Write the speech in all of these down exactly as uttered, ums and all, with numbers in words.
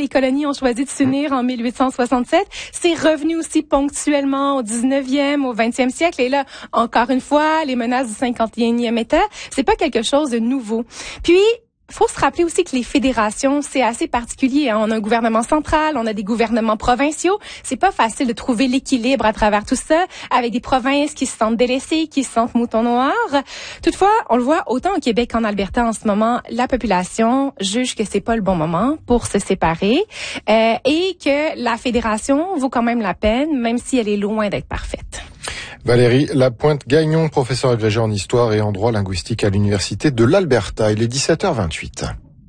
les colonies ont choisi de s'unir en mille huit cent soixante-sept. C'est revenu aussi ponctuellement au dix-neuvième, au vingtième siècle. Et là, encore une fois, les menaces du cinquante et unième État, c'est pas quelque chose de nouveau. Puis, faut se rappeler aussi que les fédérations, c'est assez particulier. On a un gouvernement central, on a des gouvernements provinciaux. C'est pas facile de trouver l'équilibre à travers tout ça, avec des provinces qui se sentent délaissées, qui se sentent moutons noirs. Toutefois, on le voit autant au Québec qu'en Alberta en ce moment, la population juge que c'est pas le bon moment pour se séparer euh, et que la fédération vaut quand même la peine, même si elle est loin d'être parfaite. Valérie Lapointe-Gagnon, professeure agrégée en histoire et en droit linguistique à l'Université de l'Alberta. Il est dix-sept heures vingt-huit.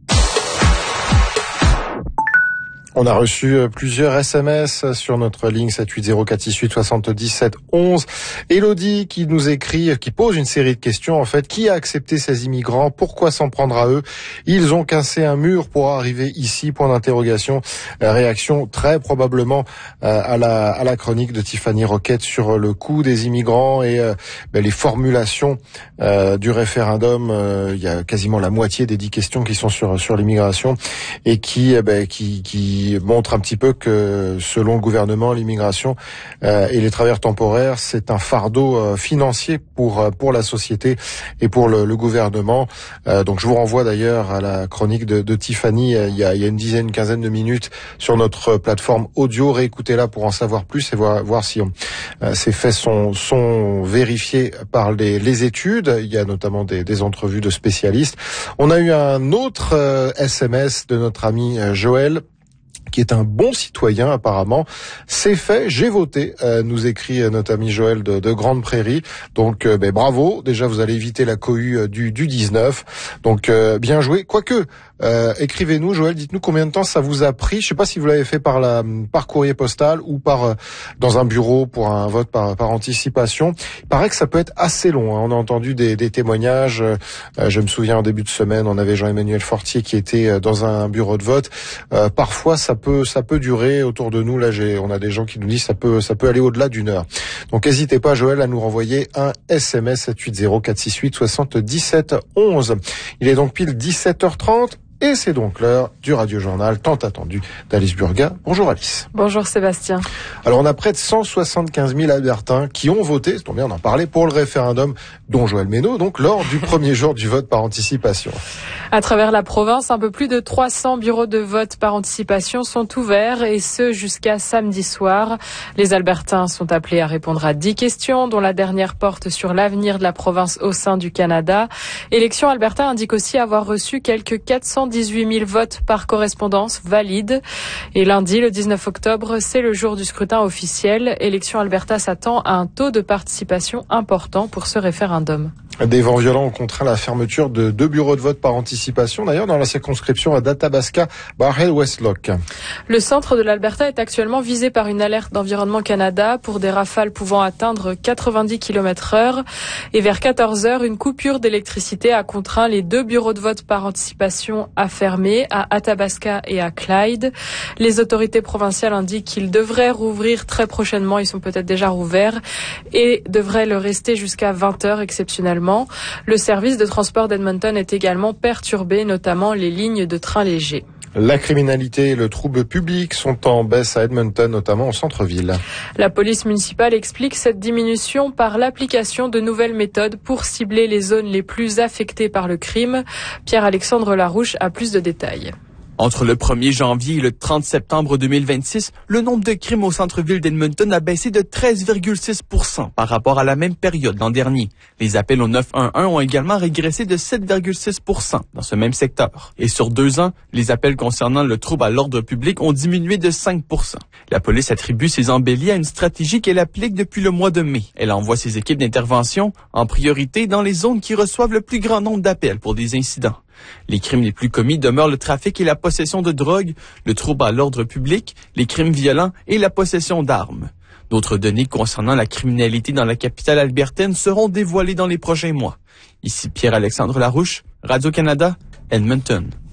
On a reçu plusieurs S M S sur notre ligne sept huit zéro quatre six huit soixante-dix-sept onze. Élodie qui nous écrit, qui pose une série de questions en fait. Qui a accepté ces immigrants? Pourquoi s'en prendre à eux? Ils ont cassé un mur pour arriver ici, point d'interrogation. Réaction très probablement euh, à la à la chronique de Tiffany Roquette sur le coût des immigrants et euh, ben, les formulations euh, du référendum. Euh, il y a quasiment la moitié des dix questions qui sont sur sur l'immigration et qui ben, qui qui montre un petit peu que, selon le gouvernement, l'immigration euh, et les travailleurs temporaires, c'est un fardeau euh, financier pour pour la société et pour le, le gouvernement. Euh, donc, je vous renvoie d'ailleurs à la chronique de, de Tiffany euh, il, y a, il y a une dizaine, une quinzaine de minutes sur notre plateforme audio. Réécoutez-la pour en savoir plus et voir, voir si on, euh, ces faits sont, sont vérifiés par les, les études. Il y a notamment des, des entrevues de spécialistes. On a eu un autre euh, S M S de notre ami euh, Joël, qui est un bon citoyen apparemment. C'est fait, j'ai voté, euh, nous écrit euh, notre ami Joël de, de Grande Prairie. Donc euh, ben, bravo, déjà vous allez éviter la cohue euh, du, du dix-neuf. Donc euh, bien joué. Quoique, euh, écrivez-nous Joël, dites-nous combien de temps ça vous a pris. Je sais pas si vous l'avez fait par la par courrier postal ou par euh, dans un bureau pour un vote par, par anticipation. Il paraît que ça peut être assez long, hein. On a entendu des, des témoignages. Euh, je me souviens en début de semaine, on avait Jean-Emmanuel Fortier qui était dans un bureau de vote. Euh, parfois ça peut ça peut durer autour de nous. Là, j'ai, on a des gens qui nous disent ça peut ça peut aller au-delà d'une heure. Donc n'hésitez pas, Joël, à nous renvoyer un S M S sept huit zéro quatre six huit soixante-dix-sept onze. Il est donc pile dix-sept heures trente. Et c'est donc l'heure du Radio-Journal tant attendu d'Alice Burga. Bonjour Alice. Bonjour Sébastien. Alors on a près de cent soixante-quinze mille Albertains qui ont voté, c'est bien d'en parler, pour le référendum dont Joël Ménaud, donc lors du premier jour du vote par anticipation. À travers la province, un peu plus de trois cents bureaux de vote par anticipation sont ouverts et ce jusqu'à samedi soir. Les Albertains sont appelés à répondre à dix questions dont la dernière porte sur l'avenir de la province au sein du Canada. Élections Alberta indique aussi avoir reçu quelques quatre cent dix-huit mille votes par correspondance valides. Et lundi, le dix-neuf octobre, c'est le jour du scrutin officiel. Élections Alberta s'attend à un taux de participation important pour ce référendum. Des vents violents ont contraint la fermeture de deux bureaux de vote par anticipation, d'ailleurs dans la circonscription à Athabasca, Barrel Westlock. Le centre de l'Alberta est actuellement visé par une alerte d'Environnement Canada pour des rafales pouvant atteindre quatre-vingt-dix kilomètres heure. Et vers quatorze heures, une coupure d'électricité a contraint les deux bureaux de vote par anticipation à fermer, à Athabasca et à Clyde. Les autorités provinciales indiquent qu'ils devraient rouvrir très prochainement, ils sont peut-être déjà rouverts, et devraient le rester jusqu'à vingt heures exceptionnellement. Le service de transport d'Edmonton est également perturbé, notamment les lignes de train léger. La criminalité et le trouble public sont en baisse à Edmonton, notamment au centre-ville. La police municipale explique cette diminution par l'application de nouvelles méthodes pour cibler les zones les plus affectées par le crime. Pierre-Alexandre Larouche a plus de détails. Entre le premier janvier et le trente septembre deux mille vingt-six, le nombre de crimes au centre-ville d'Edmonton a baissé de treize virgule six pour cent par rapport à la même période l'an dernier. Les appels au neuf un un ont également régressé de sept virgule six pour cent dans ce même secteur. Et sur deux ans, les appels concernant le trouble à l'ordre public ont diminué de cinq pour cent. La police attribue ces embellies à une stratégie qu'elle applique depuis le mois de mai. Elle envoie ses équipes d'intervention en priorité dans les zones qui reçoivent le plus grand nombre d'appels pour des incidents. Les crimes les plus commis demeurent le trafic et la possession de drogue, le trouble à l'ordre public, les crimes violents et la possession d'armes. D'autres données concernant la criminalité dans la capitale albertaine seront dévoilées dans les prochains mois. Ici Pierre-Alexandre Larouche, Radio-Canada, Edmonton.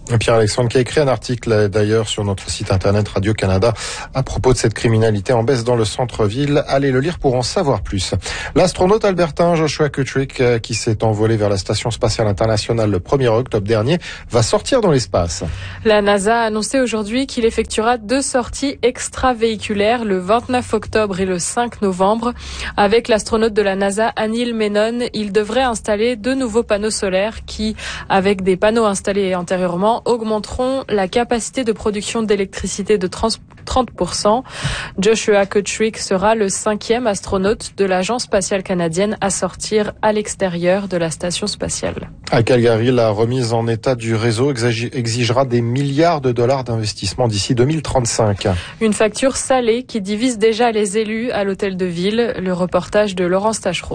Pierre-Alexandre qui a écrit un article d'ailleurs sur notre site internet Radio-Canada à propos de cette criminalité en baisse dans le centre-ville. Allez le lire pour en savoir plus. L'astronaute albertain Joshua Kutrick, qui s'est envolé vers la Station spatiale internationale le premier octobre dernier, va sortir dans l'espace. La NASA a annoncé aujourd'hui qu'il effectuera deux sorties extravéhiculaires le vingt-neuf octobre et le cinq novembre. Avec l'astronaute de la NASA Anil Menon, il devrait installer deux nouveaux panneaux solaires qui, avec des panneaux installés antérieurement, augmenteront la capacité de production d'électricité de trente pour cent. Joshua Kutrick sera le cinquième astronaute de l'Agence spatiale canadienne à sortir à l'extérieur de la station spatiale. À Calgary, la remise en état du réseau exigera des milliards de dollars d'investissement d'ici deux mille trente-cinq. Une facture salée qui divise déjà les élus à l'hôtel de ville. Le reportage de Laurence Tachereau.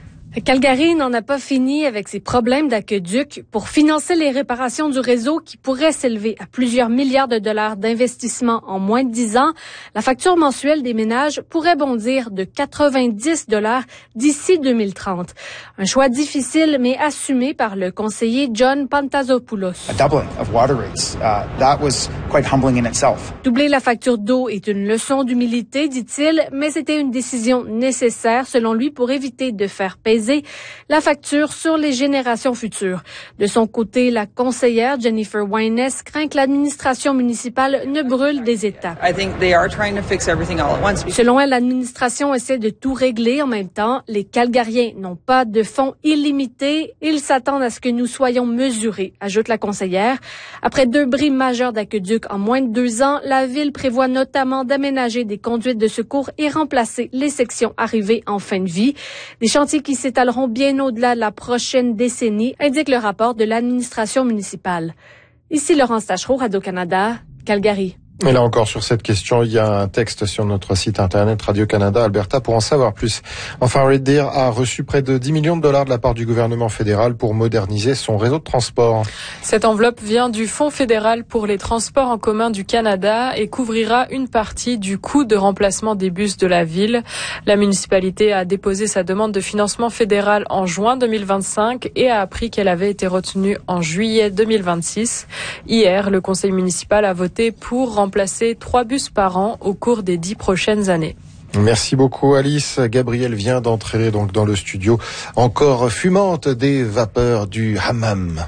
Calgary n'en a pas fini avec ses problèmes d'aqueduc. Pour financer les réparations du réseau qui pourraient s'élever à plusieurs milliards de dollars d'investissement en moins de dix ans, la facture mensuelle des ménages pourrait bondir de quatre-vingt-dix dollars d'ici deux mille trente. Un choix difficile mais assumé par le conseiller John Pantazopoulos. A doubling of water rates, uh, that was quite humbling in itself. Doubler la facture d'eau est une leçon d'humilité, dit-il, mais c'était une décision nécessaire selon lui pour éviter de faire peser la facture sur les générations futures. De son côté, la conseillère Jennifer Wyness craint que l'administration municipale ne brûle des étapes. I think they are trying to fix everything all at once. Selon elle, l'administration essaie de tout régler en même temps. Les Calgariens n'ont pas de fonds illimités. Ils s'attendent à ce que nous soyons mesurés, ajoute la conseillère. Après deux bris majeurs d'aqueduc en moins de deux ans, la ville prévoit notamment d'aménager des conduites de secours et remplacer les sections arrivées en fin de vie. Des chantiers qui s'étaleront bien au-delà de la prochaine décennie, indique le rapport de l'administration municipale. Ici Laurence Tachereau, Radio-Canada, Calgary. Et là encore, sur cette question, il y a un texte sur notre site internet Radio-Canada Alberta pour en savoir plus. Enfin, Red Deer a reçu près de dix millions de dollars de la part du gouvernement fédéral pour moderniser son réseau de transport. Cette enveloppe vient du Fonds fédéral pour les transports en commun du Canada et couvrira une partie du coût de remplacement des bus de la ville. La municipalité a déposé sa demande de financement fédéral en juin deux mille vingt-cinq et a appris qu'elle avait été retenue en juillet deux mille vingt-six. Hier, le conseil municipal a voté pour remplacer remplacer trois bus par an au cours des dix prochaines années. Merci beaucoup Alice. Gabriel vient d'entrer donc dans le studio, encore fumante des vapeurs du hammam.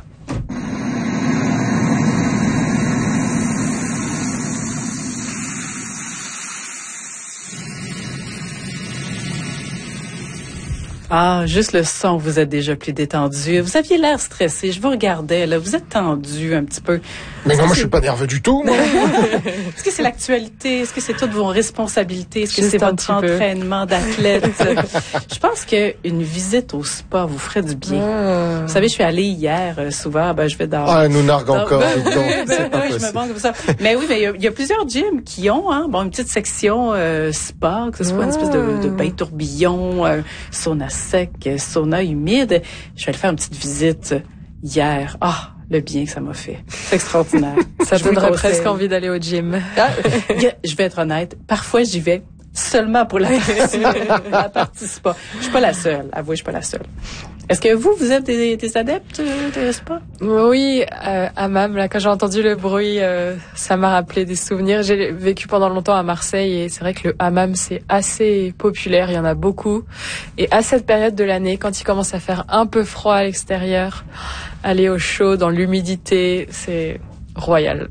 Ah, juste le son, vous êtes déjà plus détendu. Vous aviez l'air stressé. Je vous regardais, là. Vous êtes tendu un petit peu. Mais non, moi, je suis pas nerveux du tout, moi. Est-ce que c'est l'actualité? Est-ce que c'est toutes vos responsabilités? Est-ce que c'est votre entraînement d'athlète? Je pense qu'une visite au spa vous ferait du bien. Ah. Vous savez, je suis allée hier, euh, souvent, ben, je vais dans... Ah, elle nous nargue encore. Ben, donc, ben, c'est pas ben, je me banque comme ça. Mais oui, mais il y, y a plusieurs gyms qui ont, hein, bon, une petite section euh, spa, que ce soit ah. une espèce de, de bain tourbillon, euh, sauna sec, sauna humide. Je vais aller faire une petite visite hier. Ah, le bien que ça m'a fait. C'est extraordinaire. Ça donnerait presque envie d'aller au gym. Ah, je vais être honnête. Parfois, j'y vais seulement pour la partie, la partie spa. Je suis pas la seule. Avouez, je suis pas la seule. Est-ce que vous, vous êtes des, des adeptes de spa? Oui, euh, hammam. Là, quand j'ai entendu le bruit, euh, ça m'a rappelé des souvenirs. J'ai vécu pendant longtemps à Marseille et c'est vrai que le hammam, c'est assez populaire. Il y en a beaucoup. Et à cette période de l'année, quand il commence à faire un peu froid à l'extérieur, aller au chaud, dans l'humidité, c'est royal.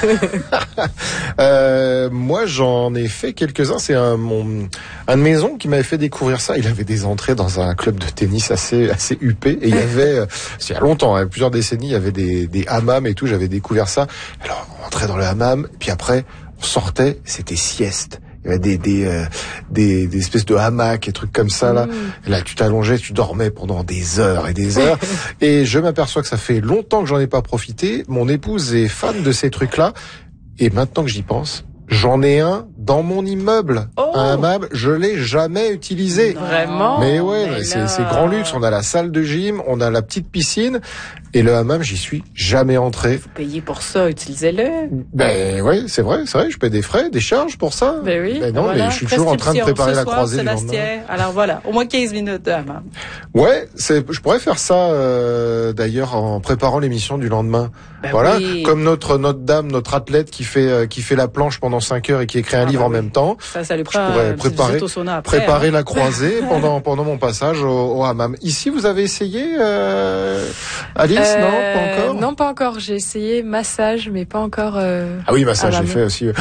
euh, moi, j'en ai fait quelques-uns. C'est un, mon, un de mes oncles qui m'avait fait découvrir ça. Il avait des entrées dans un club de tennis assez, assez huppé. Et il y avait, c'est il y a longtemps, hein, plusieurs décennies, il y avait des, des hammams et tout. J'avais découvert ça. Alors, on rentrait dans le hammam, puis après, on sortait, c'était sieste. Il y avait des, des, euh, des, des espèces de hamacs et trucs comme ça, là. Mmh. Et là, tu t'allongeais, tu dormais pendant des heures et des heures. Et je m'aperçois que ça fait longtemps que j'en ai pas profité. Mon épouse est fan de ces trucs-là. Et maintenant que j'y pense, j'en ai un dans mon immeuble. Oh. Un hammam, je l'ai jamais utilisé. Vraiment? Mais ouais, mais c'est, là... c'est grand luxe. On a la salle de gym, on a la petite piscine. Et le hammam, j'y suis jamais entré. Vous payez pour ça, utilisez-le. Ben ouais, c'est vrai, c'est vrai, je paie des frais, des charges pour ça. Ben oui. Ben non, Voilà. mais je suis toujours en train de Prescription préparer ce la soir, croisée du lendemain. Sébastien. Alors voilà, au moins quinze minutes de hammam. Ouais, c'est, je pourrais faire ça euh, d'ailleurs en préparant l'émission du lendemain. Ben voilà, oui. comme notre notre dame, notre athlète qui fait euh, qui fait la planche pendant cinq heures et qui écrit un Ah livre ben en oui. même temps. Ça, ça lui Je prend pourrais une petite préparer visite au sauna après. préparer hein. la croisée pendant pendant mon passage au, au hammam. Ici, vous avez essayé, euh, Alice? Euh, non, pas encore. Non, pas encore. J'ai essayé massage, mais pas encore. Euh, Ah oui, massage, j'ai hammam. fait aussi.